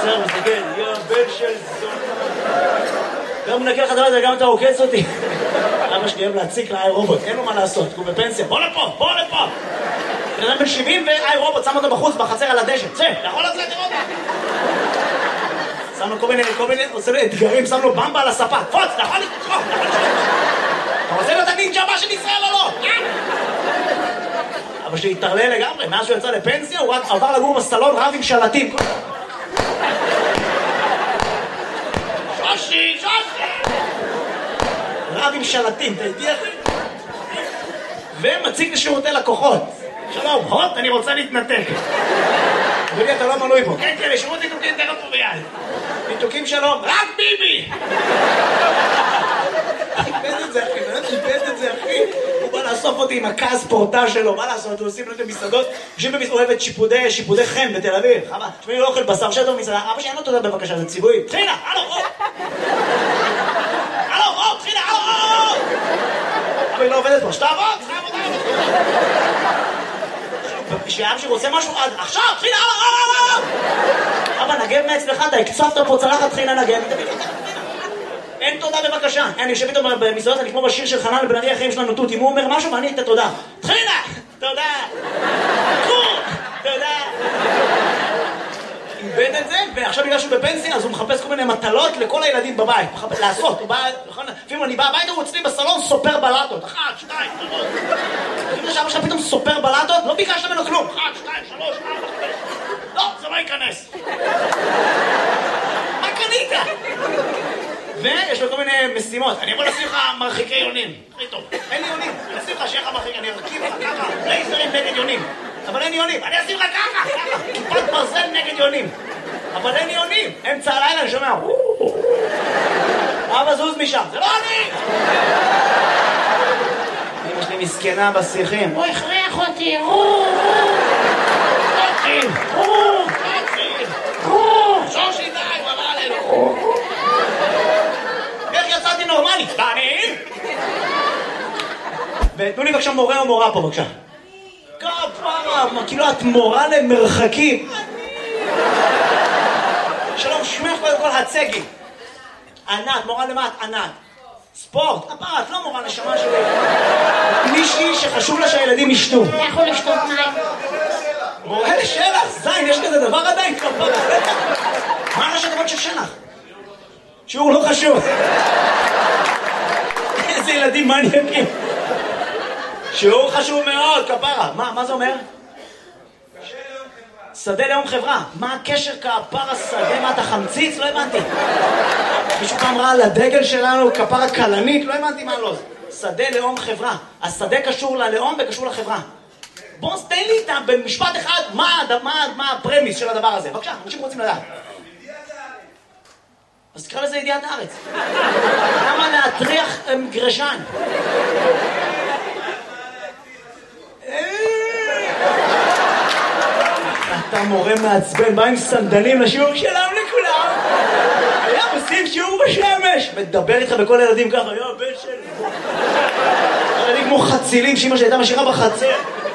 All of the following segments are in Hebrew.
בסדר, מסתכל, יא בן של זון. גם מנקה לך דבר הזה, גם אתה עוקץ אותי. אבא שלי אוהב להציק לאי רובוט, אין לו מה לעשות, הוא בפנסיה. בוא לפה, בוא לפה. בן אדם בן 70 ואי רובוט, שם אותו בחוץ, בחצר על הדשא. צא, יכול לצאת, תראו אותה. שם לו כל מיני, עושה לו אתגרים, שם לו במבה על הספה. פוץ, יכול לתקוף. אתה רוצה להיות הנינג'ה הבא של ישראל או לא? אבא שלי התערלל לגמרי, מאז שהוא יצא לפנסיה, הוא רק עבר לגור בסלון רב עם שלטים. שושי! רב עם שלטים, אתה איתי אחי? ומציג לשירותי לקוחות. שלום, הוט, אני רוצה להתנתק. אדוני, אתה לא מנוי פה. כן, לשירות ניתוקים תכף פה ביד. ניתוקים שלום, רק ביבי! איבד את זה, אחי, איבד את זה, אחי. הוא בא לאסוף אותי עם הכעס פורטה שלו, מה לעשות? הוא עושים לו את המסעדות, יושבים אוהבת שיפודי חן בתל אביב. חבל, תשמעי, לא אוכל בשר שטוב מסעדה. אבא שאין לו תודה בבקשה, זה ציווי. תחילה, הלו, הלו, תחילה, הלו! אבל היא לא עובדת פה, שתעבוד. שאב שרוצה משהו, עכשיו, תחילה, הלו! אבא, נגב מעצמך, אתה הקצפת פה צלחת, תחילה נגב. אין תודה בבקשה. אני יושב איתו במסעדות, אני כמו בשיר של חנן לבן ארי, החיים שלנו תות, אם הוא אומר משהו ואני את התודה. תחילה! תודה! תודה! איבד את זה, ועכשיו בגלל שהוא בפנסיה, אז הוא מחפש כל מיני מטלות לכל הילדים בבית. לעשות, הוא בא, לפעמים אני בא הביתה, הוא אצלי בסלון סופר בלטות. 1, 2, 3. לפעמים עכשיו עכשיו פתאום סופר בלטות, לא ביקשת ממנו כלום. 1, 2, 3, 4, 5. לא, זה לא ייכנס. מה קנית? ויש לו כל מיני משימות. אני יכול לשים לך מרחיקי יונים. הכי טוב. אין לי יונים. אני אשים לך שיהיה לך מרחיק, אני ארכיב לך ככה. לייזרים נגד יונים. אבל אין יונים. אני אשים לך ככה. כיפת ברזל נגד יונים. אבל אין יונים. אמצע הלילה אני שומע. אבא זוז משם. זה לא אני! אמא שלי מסכנה בשיחים. הוא הכריח אותי. שושי די, הוא עבר עלינו. איך יצאתי נורמלי? ואני? ותנו לי בבקשה מורה או מורה פה בבקשה. כפרה, כאילו את מורה למרחקים. שלום, שמך קודם כל הצגי. ענת, מורה למה את? ענת. ספורט, כפרה, את לא מורה נשמה שלי. מישהי שחשוב לה שהילדים ישתו. אתה יכול לשתות מים. מורה לשלח, זין, יש כזה דבר עדיין כפרה. מה ראשי תיבות של שלח? שיעור לא חשוב. איזה ילדים מניאקים. שיעור חשוב מאוד, כפרה. מה זה אומר? שדה לאום חברה. מה הקשר כפרה שדה? מה אתה חמציץ? לא הבנתי. מישהו פעם ראה על הדגל שלנו כפרה קלנית? לא הבנתי מה לא. שדה לאום חברה. השדה קשור ללאום וקשור לחברה. בוא תן לי איתם במשפט אחד מה הפרמיס של הדבר הזה. בבקשה, אנשים רוצים לדעת. אז תקרא לזה ידיעת הארץ. למה להטריח גרשן? אתה מורה מעצבן, בא עם סנדלים לשיעור שלם לכולם. היה עושים שיעור בשמש. מדבר איתך בכל הילדים ככה, היה בן שלי. ילדים כמו חצילים שאמא שהייתה משאירה בחצר.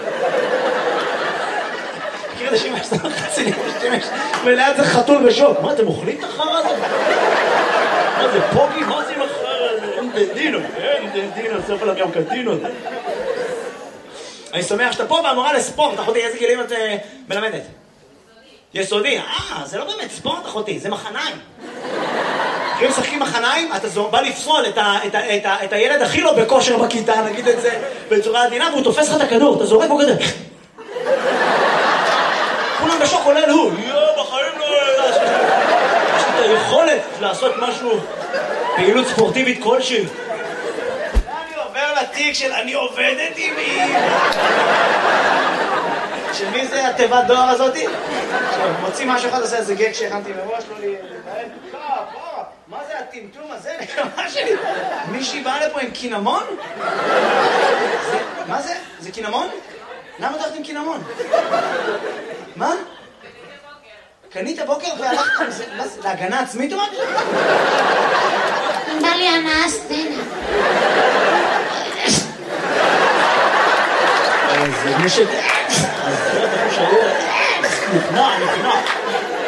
מכיר את השאימה שאתה חצילים בשמש, וליד זה חתול בשוק. מה, אתם אוכלים את החרא הזה? מה זה פוגי? מה זה עם החרא הזה? אין דדינו, סוף עליו גם קדינות. אני שמח שאתה פה והמורה לספורט, אחותי, איזה גילים את מלמדת? יסודי. זה לא באמת ספורט, אחותי, זה מחניים. אם משחקים מחניים, אתה בא לפסול את הילד הכי לא בכושר בכיתה, נגיד את זה בצורה עדינה, והוא תופס לך את הכדור, אתה זורק בו כזה. כולם בשוק עולה לו, בחיים לא... יש לי את היכולת לעשות משהו, פעילות ספורטיבית כלשהי. אני עובר לתיק של אני עובדת עם מי. של מי זה התיבת דואר הזאתי? מוציא משהו אחד, עושה איזה גג שהכנתי מראש, לא להתנהל. מה זה הטמטום הזה? נקמה שלי. מישהי באה לפה עם קינמון? מה זה? זה קינמון? למה הולכת עם קינמון? מה? קנית בוקר והלכת עם זה? להגנה עצמית או מה? בא לי הנאה סצנה. זה מי ש... נקנה.